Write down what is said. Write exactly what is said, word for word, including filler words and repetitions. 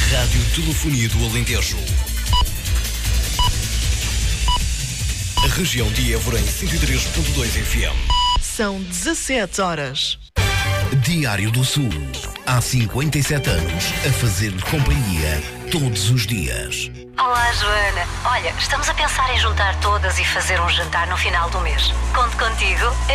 Rádio Telefonia do Alentejo. A região de Évora em cento e três ponto dois F M. São dezassete horas. Diário do Sul. Há cinquenta e sete anos a fazer-lhe companhia todos os dias. Olá, Joana. Olha, estamos a pensar em juntar todas e fazer um jantar no final do mês. Conto contigo.